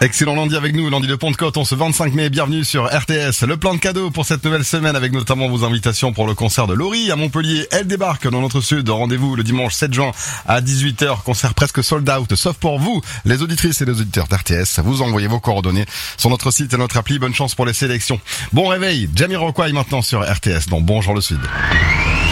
Excellent lundi avec nous, lundi de Pentecôte, on ce 25 mai, bienvenue sur RTS. Le plan de cadeaux pour cette nouvelle semaine avec notamment vos invitations pour le concert de Laurie à Montpellier. Elle débarque dans notre sud, rendez-vous le dimanche 7 juin à 18h, concert presque sold out, sauf pour vous, les auditrices et les auditeurs d'RTS. Vous envoyez vos coordonnées sur notre site et notre appli, bonne chance pour les sélections. Bon réveil, Jamiroquai maintenant sur RTS dans Bonjour le Sud.